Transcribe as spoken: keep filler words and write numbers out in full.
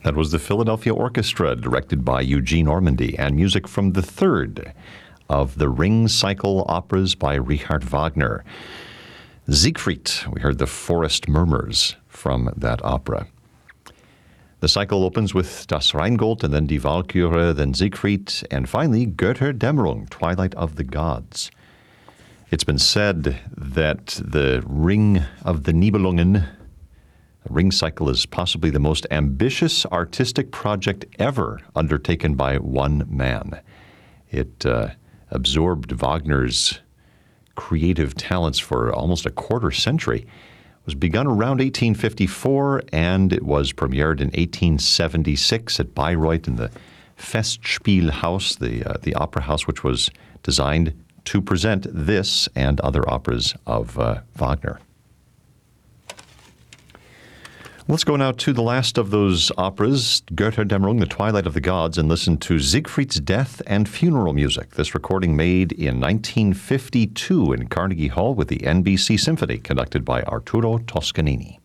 That was the Philadelphia Orchestra, directed by Eugene Ormandy, and music from the third of the Ring Cycle operas by Richard Wagner. Siegfried, we heard the Forest Murmurs from that opera. The cycle opens with Das Rheingold, and then Die Walküre, then Siegfried, and finally Götterdämmerung, Twilight of the Gods. It's been said that the Ring of the Nibelungen, the Ring Cycle, is possibly the most ambitious artistic project ever undertaken by one man. It uh, absorbed Wagner's creative talents for almost a quarter century. It was begun around eighteen fifty-four, and it was premiered in eighteen seventy-six at Bayreuth in the Festspielhaus, the, uh, the opera house which was designed to present this and other operas of uh, Wagner. Let's go now to the last of those operas, Götterdämmerung, the Twilight of the Gods, and listen to Siegfried's death and funeral music. This recording made in nineteen fifty-two in Carnegie Hall with the N B C Symphony, conducted by Arturo Toscanini.